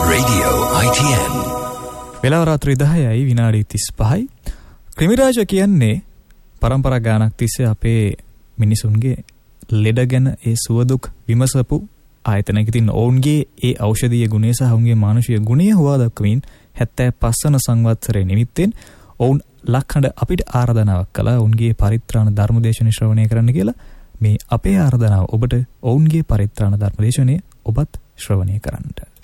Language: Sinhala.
Radio ITN. වෙලාව රාත්‍රී 10යි විනාඩි 35යි. ක්‍රිමිරාජ කියන්නේ පරම්පරා ගානක් තිස්සේ අපේ මිනිසුන්ගේ ලෙඩ ගැන ඒ සුවදුක් විමසපු ආයතනයක තියෙන ඔවුන්ගේ ඒ ඖෂධීය ගුණය සහ ඔවුන්ගේ මානුෂීය ගුණය හොවා දක්වමින් 75 වන සංවත්සරයේ නිමිත්තෙන් ඔවුන් ලක්හඬ අපිට ආරාධනාවක් කළා ඔවුන්ගේ පරිත්‍රාණ ධර්මදේශන ශ්‍රවණය කරන්න කියලා. මේ අපේ ආරාධනාව ඔබට ඔවුන්ගේ පරිත්‍රාණ ධර්මදේශනය ඔබත් ශ්‍රවණය කරන්නට.